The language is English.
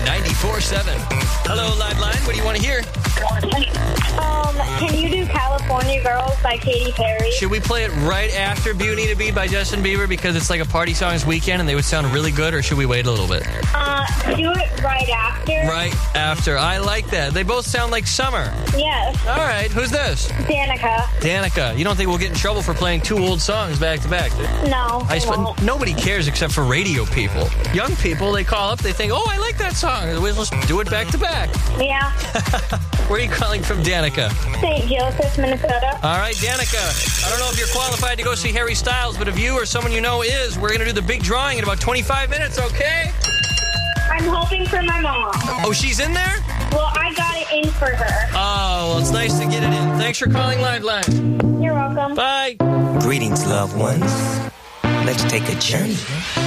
94.7. Hello, Live Line. What do you want to hear? Can you do California Girls by Katy Perry? Should we play it right after Beauty to Be by Justin Bieber because it's like a party songs weekend and they would sound really good, or should we wait a little bit? Do it right after. Right after. I like that. They both sound like summer. Yes. All right. Who's this? Danica. Danica. You don't think we'll get in trouble for playing two old songs back to back? No. Nobody cares except for radio people. Young people, they call up, they think, oh, I like that song. Let's do it back to back. Yeah. Where are you calling from, Danica? St. Joseph, Minnesota. All right, Danica. I don't know if you're qualified to go see Harry Styles, but if you or someone you know is, we're going to do the big drawing in about 25 minutes, okay? I'm hoping for my mom. Oh, she's in there? Well, I got it in for her. Oh, well, it's nice to get it in. Thanks for calling Live Line. You're welcome. Bye. Greetings, loved ones. Let's take a journey